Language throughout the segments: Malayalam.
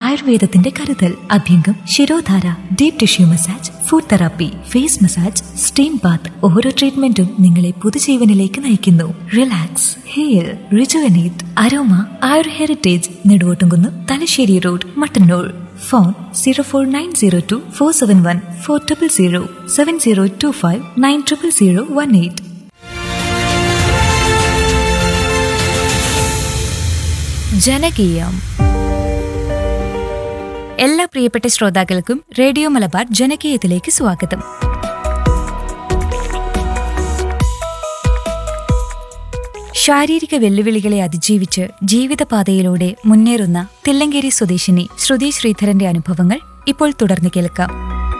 ആയുർവേദത്തിന്റെ കരുതൽ. അഭ്യംഗം, shirodhara, deep tissue massage, food therapy, face massage, steam Baat. ഓരോ ട്രീറ്റ്മെന്റും നിങ്ങളെ പുതുജീവനിലേക്ക് നയിക്കുന്നു. Relax, heal, rejuvenate. അരോമ ആയുർ heritage, Neduvottumkunnu, Thalassery road, Mattannur. Phone 04902471400, 7025900018. ജനകീയം. എല്ലാ പ്രിയപ്പെട്ട ശ്രോതാക്കൾക്കും റേഡിയോ മലബാർ ജനകീയത്തിലേക്ക് സ്വാഗതം. ശാരീരിക വെല്ലുവിളികളെ അതിജീവിച്ച് ജീവിതപാതയിലൂടെ മുന്നേറുന്ന തില്ലങ്കേരി സ്വദേശിനി ശ്രുതി ശ്രീധരന്റെ അനുഭവങ്ങൾ ഇപ്പോൾ തുടർന്ന് കേൾക്കാം.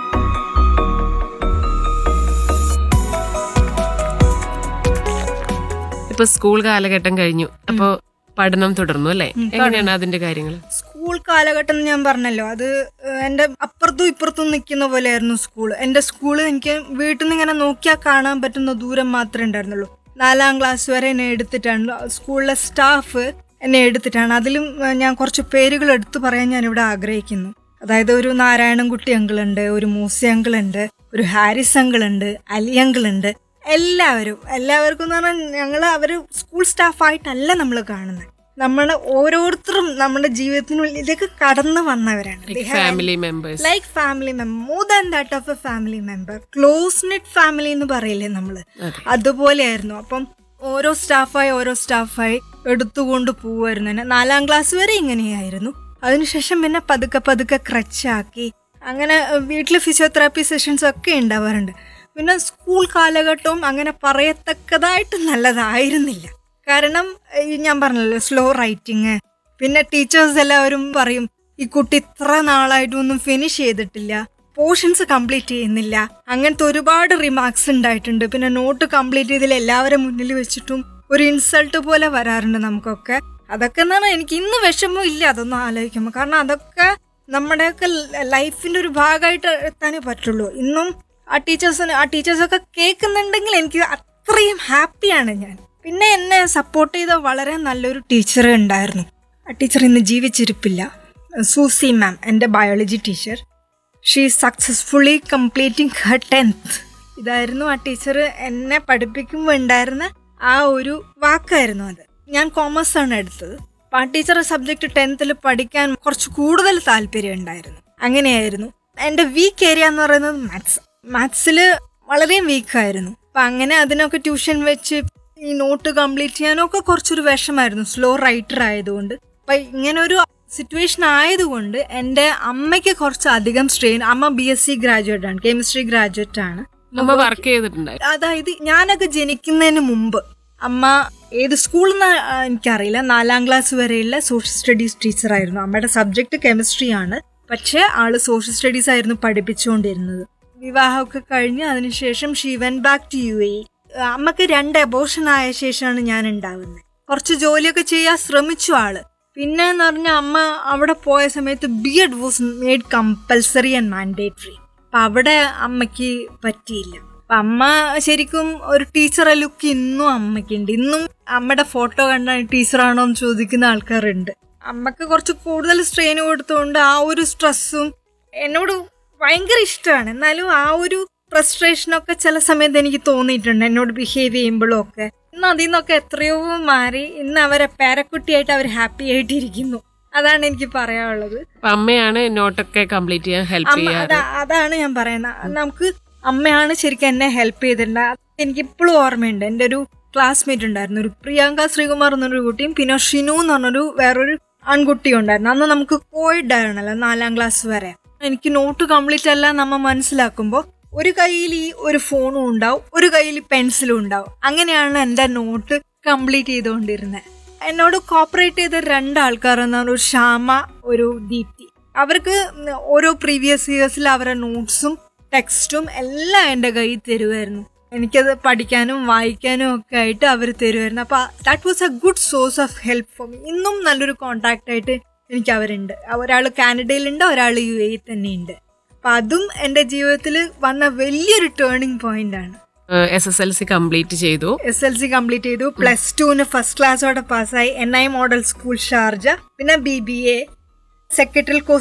ഇപ്പൊ സ്കൂൾ കാലഘട്ടം കഴിഞ്ഞു, അപ്പൊ പഠനം തുടർന്നു അല്ലേ? എങ്ങനെയാണ് അതിന്റെ കാര്യങ്ങൾ? സ്കൂൾ കാലഘട്ടം ഞാൻ പറഞ്ഞല്ലോ, അത് എന്റെ അപ്പുറത്തും ഇപ്പുറത്തും നിൽക്കുന്ന പോലെയായിരുന്നു സ്കൂൾ. എന്റെ സ്കൂള് എനിക്ക് വീട്ടിൽ നിന്ന് ഇങ്ങനെ നോക്കിയാൽ കാണാൻ പറ്റുന്ന ദൂരം മാത്രമേ ഉണ്ടായിരുന്നുള്ളൂ. 4ാം ക്ലാസ് വരെ എന്നെ എടുത്തിട്ടാണ് സ്കൂളിലെ സ്റ്റാഫ് എന്നെ എടുത്തിട്ടാണ്. അതിലും ഞാൻ കുറച്ച് പേരുകൾ എടുത്തു പറയാൻ ഞാൻ ഇവിടെ ആഗ്രഹിക്കുന്നു. അതായത് ഒരു നാരായണൻകുട്ടി അങ്കിളുണ്ട്, ഒരു മൂസി അങ്കിളുണ്ട്, ഒരു ഹാരിസ് അങ്കിളുണ്ട്, അലി അങ്കിളുണ്ട്. എല്ലാവർക്കും എന്ന് പറഞ്ഞാൽ അവര് സ്കൂൾ സ്റ്റാഫായിട്ടല്ല നമ്മൾ കാണുന്നത്. നമ്മള് ഓരോരുത്തരും നമ്മുടെ ജീവിതത്തിനുള്ളിലേക്ക് കടന്നു വന്നവരാണ്. Family members, like family member, more than that of A family member. Close net family എന്ന് പറയില്ലേ നമ്മള്, അതുപോലെയായിരുന്നു. അപ്പം ഓരോ സ്റ്റാഫായി എടുത്തുകൊണ്ട് പോവായിരുന്നു. 4ാം ക്ലാസ് വരെ ഇങ്ങനെയായിരുന്നു. അതിനുശേഷം പിന്നെ പതുക്കെ ക്രച്ചാക്കി. അങ്ങനെ വീട്ടിൽ ഫിസിയോതെറാപ്പി സെഷൻസ് ഒക്കെ ഉണ്ടാവാറുണ്ട്. പിന്നെ സ്കൂൾ കാലഘട്ടവും അങ്ങനെ പറയത്തക്കതായിട്ട് നല്ലതായിരുന്നില്ല. കാരണം ഞാൻ പറഞ്ഞല്ലോ, സ്ലോ റൈറ്റിങ്. പിന്നെ ടീച്ചേഴ്സ് എല്ലാവരും പറയും, ഈ കുട്ടി ഇത്ര നാളായിട്ടൊന്നും ഫിനിഷ് ചെയ്തിട്ടില്ല, പോർഷൻസ് കംപ്ലീറ്റ് ചെയ്യുന്നില്ല. അങ്ങനത്തെ ഒരുപാട് റിമാർക്സ് ഉണ്ടായിട്ടുണ്ട്. പിന്നെ നോട്ട് കംപ്ലീറ്റ് ചെയ്തില്ല എല്ലാവരും മുന്നിൽ വെച്ചിട്ടും ഒരു ഇൻസൾട്ട് പോലെ വരാറുണ്ട് നമുക്കൊക്കെ. അതൊക്കെ എന്ന് പറഞ്ഞാൽ എനിക്ക് ഇന്ന് വിഷമം ഇല്ല അതൊന്നും ആലോചിക്കുമ്പോൾ. കാരണം അതൊക്കെ നമ്മുടെയൊക്കെ ലൈഫിന്റെ ഒരു ഭാഗമായിട്ട് എത്താനേ പറ്റുള്ളൂ. ഇന്നും ആ ടീച്ചേഴ്സൊക്കെ കേൾക്കുന്നുണ്ടെങ്കിൽ എനിക്ക് അത്രയും ഹാപ്പിയാണ് ഞാൻ. പിന്നെ എന്നെ സപ്പോർട്ട് ചെയ്ത വളരെ നല്ലൊരു ടീച്ചർ ഉണ്ടായിരുന്നു. ആ ടീച്ചർ ഇന്ന് ജീവിച്ചിരിപ്പില്ല. സൂസി മാം, എൻ്റെ biology teacher. She successfully completing Har 10th. ഇതായിരുന്നു ആ ടീച്ചർ എന്നെ പഠിപ്പിക്കുമ്പോൾ ഉണ്ടായിരുന്ന ആ ഒരു വാക്കായിരുന്നു അത്. ഞാൻ കോമേഴ്സ് ആണ് എടുത്തത്. അപ്പം ആ ടീച്ചറുടെ സബ്ജക്റ്റ് 10th പഠിക്കാൻ കുറച്ച് കൂടുതൽ താല്പര്യം ഉണ്ടായിരുന്നു. അങ്ങനെയായിരുന്നു. എൻ്റെ വീക്ക് ഏരിയ എന്ന് പറയുന്നത് മാത്സിൽ വളരെ വീക്കായിരുന്നു. അപ്പം അങ്ങനെ അതിനൊക്കെ ട്യൂഷൻ വെച്ച് ഈ നോട്ട് കംപ്ലീറ്റ് ചെയ്യാനൊക്കെ കുറച്ചൊരു വിഷമായിരുന്നു, സ്ലോ റൈറ്റർ ആയതുകൊണ്ട്. അപ്പം ഇങ്ങനെ ഒരു സിറ്റുവേഷൻ ആയതുകൊണ്ട് എൻ്റെ അമ്മയ്ക്ക് കുറച്ച് അധികം സ്ട്രെയിൻ. അമ്മ BSc ഗ്രാജുവേറ്റ് ആണ്, കെമിസ്ട്രി ഗ്രാജുവേറ്റ് ആണ്. വർക്ക് ചെയ്തിട്ടുണ്ട്. അതായത് ഞാനൊക്കെ ജനിക്കുന്നതിന് മുമ്പ് അമ്മ ഏത് സ്കൂളിൽ നിന്ന് എനിക്കറിയില്ല, 4ാം ക്ലാസ് വരെയുള്ള സോഷ്യൽ സ്റ്റഡീസ് ടീച്ചറായിരുന്നു. അമ്മയുടെ സബ്ജക്ട് കെമിസ്ട്രി ആണ്, പക്ഷെ ആള് സോഷ്യൽ സ്റ്റഡീസ് ആയിരുന്നു പഠിപ്പിച്ചുകൊണ്ടിരുന്നത്. വിവാഹമൊക്കെ കഴിഞ്ഞ് അതിനുശേഷം she went back to UAE. അമ്മക്ക് 2 അബോർഷൻ ആയ ശേഷമാണ് ഞാൻ ഉണ്ടാവുന്നത്. കുറച്ച് ജോലിയൊക്കെ ചെയ്യാൻ ശ്രമിച്ചു ആള്. പിന്നെ എന്ന് പറഞ്ഞാൽ അമ്മ അവിടെ പോയ സമയത്ത് B.Ed was made compulsory and mandatory. അപ്പൊ അവിടെ അമ്മയ്ക്ക് പറ്റിയില്ല. അപ്പൊ അമ്മ ശരിക്കും ഒരു ടീച്ചറെ ലുക്ക് ഇന്നും അമ്മയ്ക്കുണ്ട്. ഇന്നും അമ്മയുടെ ഫോട്ടോ കണ്ടാൽ ടീച്ചറാണോ എന്ന് ചോദിക്കുന്ന ആൾക്കാരുണ്ട്. അമ്മക്ക് കുറച്ച് കൂടുതൽ സ്ട്രെയിൻ കൊടുത്തുകൊണ്ട് ആ ഒരു സ്ട്രെസ്സും എന്നോട് ഭയങ്കര ഇഷ്ടമാണ്. എന്നാലും ആ ഒരു ഫ്രസ്ട്രേഷനൊക്കെ ചില സമയത്ത് എനിക്ക് തോന്നിയിട്ടുണ്ട് എന്നോട് ബിഹേവ് ചെയ്യുമ്പോഴും ഒക്കെ. ഇന്ന് അതിൽ നിന്നൊക്കെ എത്രയോ മാറി ഇന്ന് അവരെ പേരക്കുട്ടിയായിട്ട് അവർ ഹാപ്പി ആയിട്ടിരിക്കുന്നു. അതാണ് എനിക്ക് പറയാനുള്ളത്. അമ്മയാണ് നോട്ടൊക്കെ കംപ്ലീറ്റ് ചെയ്യാൻ ഹെൽപ്പ് ചെയ്യാറ്. അതാണ് ഞാൻ പറയുന്നത്. നമുക്ക് അമ്മയാണ് ശരിക്കും എന്നെ ഹെൽപ്പ് ചെയ്തിട്ടുണ്ട്. എനിക്കിപ്പോഴും ഓർമ്മയുണ്ട്. എൻ്റെ ഒരു ക്ലാസ്മേറ്റ് ഉണ്ടായിരുന്നു, ഒരു പ്രിയങ്ക ശ്രീകുമാർ എന്നൊരു കുട്ടിയും പിന്നെ ഷിനു എന്ന് പറഞ്ഞൊരു വേറൊരു ആൺകുട്ടിയും ഉണ്ടായിരുന്നു. അന്ന് നമുക്ക് കോവിഡ് ആയിരുന്നല്ലോ 4ാം ക്ലാസ് വരെ. എനിക്ക് നോട്ട് കംപ്ലീറ്റ് അല്ല നമ്മ മനസ്സിലാക്കുമ്പോൾ ഒരു കയ്യിൽ ഈ ഒരു ഫോണും ഉണ്ടാവും, ഒരു കയ്യിൽ പെൻസിലും ഉണ്ടാവും. അങ്ങനെയാണ് എൻ്റെ നോട്ട് കംപ്ലീറ്റ് ചെയ്തുകൊണ്ടിരുന്നത്. എന്നോട് കോപ്പറേറ്റ് ചെയ്ത 2 ആൾക്കാർ എന്നാണ്, ഒരു ശ്യാമ, ഒരു ദീപ്തി. അവർക്ക് ഓരോ പ്രീവിയസ് ഇയേഴ്സിൽ അവരുടെ നോട്ട്സും ടെക്സ്റ്റും എല്ലാം എൻ്റെ കയ്യിൽ തരുമായിരുന്നു. എനിക്കത് പഠിക്കാനും വായിക്കാനും ഒക്കെ ആയിട്ട് അവർ തരുമായിരുന്നു. അപ്പോൾ that was A good source of help for me. ഇന്നും നല്ലൊരു കോണ്ടാക്ട് ആയിട്ട് എനിക്ക് അവരുണ്ട്. ഒരാൾ കാനഡയിലുണ്ട്, ഒരാൾ UAE തന്നെയുണ്ട്. അപ്പം അതും എൻ്റെ ജീവിതത്തിൽ വന്ന വലിയൊരു ടേണിംഗ് പോയിന്റ് ആണ്. SSLC കംപ്ലീറ്റ് ചെയ്തു. +2 ഫസ്റ്റ് ക്ലാസ്സോടെ പാസ്സായി. NI model school Sharjah. പിന്നെ BBA സെക്രട്ടറി കോഴ്സ്